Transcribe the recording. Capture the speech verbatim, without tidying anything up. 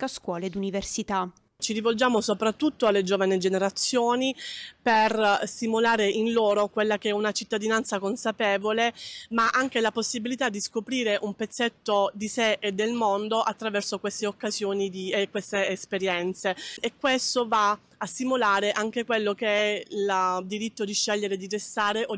ricerca, scuole ed università. Ci rivolgiamo soprattutto alle giovani generazioni per stimolare in loro quella che è una cittadinanza consapevole, ma anche la possibilità di scoprire un pezzetto di sé e del mondo attraverso queste occasioni di, e queste esperienze. E questo va a stimolare anche quello che è il diritto di scegliere di restare o